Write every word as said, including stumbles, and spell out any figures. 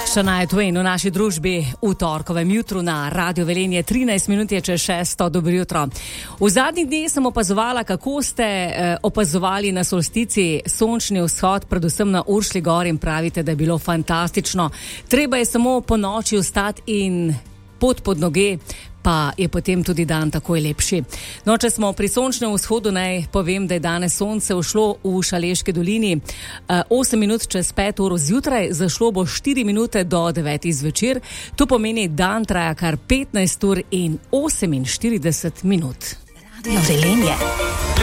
Shania Twain v naši družbi v torkovem jutru na Radio Velenje, trinajst minut je čez šesto. Dobro jutro. V zadnjih dneh sem opazovala, kako ste eh, opazovali na solstici sončni vzhod, predvsem na Uršlji gori, in pravite, da je bilo fantastično. Treba je samo po noči vstati in pot pod noge, pa je potem tudi dan takoj lepši. No, če smo pri sončnem vzhodu, naj povem, da je danes sonce ušlo v Šaleški dolini osem minut čez pet ur zjutraj, zašlo bo štiri minute do devetih zvečer. To pomeni, dan traja kar petnajst ur in oseminštirideset minut. Radio Velenje.